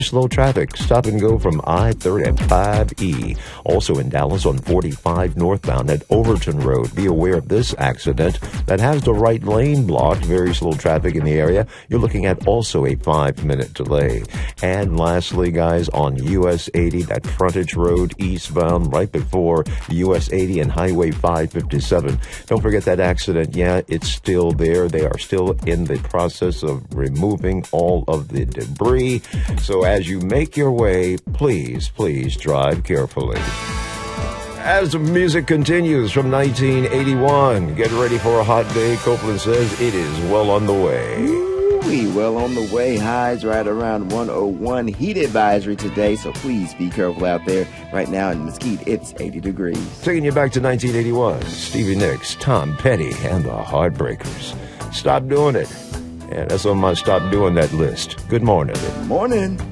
Slow traffic, stop and go from I-30 and 5E. Also in Dallas on 45 northbound at Overton Road. Be aware of this accident that has the right lane blocked. Very slow traffic in the area. You're looking at also a 5-minute delay. And lastly, guys, on US 80, that frontage road eastbound right before US 80 and Highway 557. Don't forget that accident. Yeah, it's still there. They are still in the process of removing all of the debris. So as you make your way, please drive carefully. As the music continues from 1981, get ready for a hot day. Copeland says it is well on the way. Ooh, well on the way. Highs right around 101. Heat advisory today, so please be careful out there. Right now in Mesquite, it's 80 degrees. Taking you back to 1981, Stevie Nicks, Tom Petty, and the Heartbreakers. Stop doing it. And that's on my stop doing that list. Good morning. Good morning.